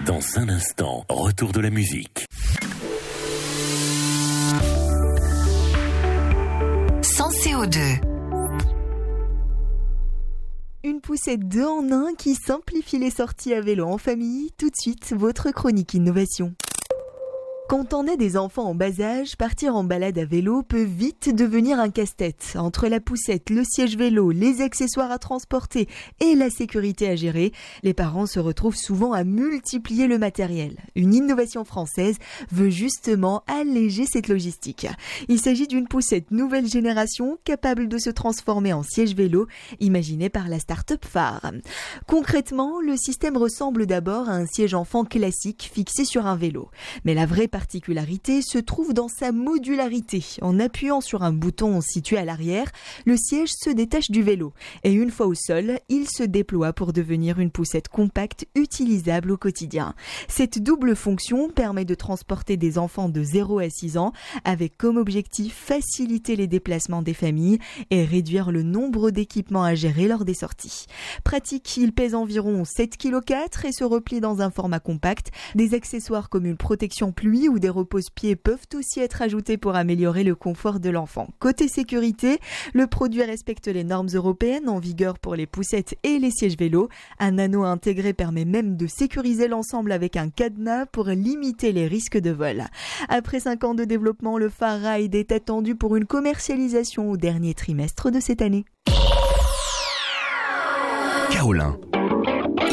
Dans un instant, retour de la musique. Sans CO2. Une poussette 2 en 1 qui simplifie les sorties à vélo en famille. Tout de suite, votre chronique innovation. Quand on a des enfants en bas âge, partir en balade à vélo peut vite devenir un casse-tête. Entre la poussette, le siège vélo, les accessoires à transporter et la sécurité à gérer, les parents se retrouvent souvent à multiplier le matériel. Une innovation française veut justement alléger cette logistique. Il s'agit d'une poussette nouvelle génération capable de se transformer en siège vélo, imaginée par la start-up phare. Concrètement, le système ressemble d'abord à un siège enfant classique fixé sur un vélo. Mais la vraie particularité se trouve dans sa modularité. En appuyant sur un bouton situé à l'arrière, le siège se détache du vélo et une fois au sol, il se déploie pour devenir une poussette compacte utilisable au quotidien. Cette double fonction permet de transporter des enfants de 0 à 6 ans avec comme objectif faciliter les déplacements des familles et réduire le nombre d'équipements à gérer lors des sorties. Pratique, il pèse environ 7,4 kg et se replie dans un format compact. Des accessoires comme une protection pluie ou des repose-pieds peuvent aussi être ajoutés pour améliorer le confort de l'enfant. Côté sécurité, le produit respecte les normes européennes en vigueur pour les poussettes et les sièges vélo. Un anneau intégré permet même de sécuriser l'ensemble avec un cadenas pour limiter les risques de vol. Après 5 ans de développement, le Phare Ride est attendu pour une commercialisation au dernier trimestre de cette année. Kaolin,